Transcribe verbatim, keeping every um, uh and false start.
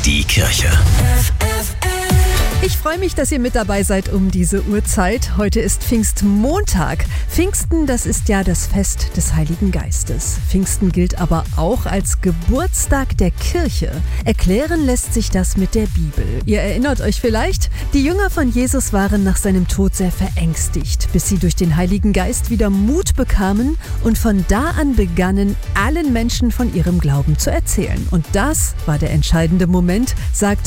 die Kirche. Ich freue mich, dass ihr mit dabei seid um diese Uhrzeit. Heute ist Pfingstmontag. Pfingsten, das ist ja das Fest des Heiligen Geistes. Pfingsten gilt aber auch als Geburtstag der Kirche. Erklären lässt sich das mit der Bibel. Ihr erinnert euch vielleicht, die Jünger von Jesus waren nach seinem Tod sehr verängstigt, bis sie durch den Heiligen Geist wieder Mut bekamen und von da an begannen, allen Menschen von ihrem Glauben zu erzählen. Und das war der entscheidende Moment, sagt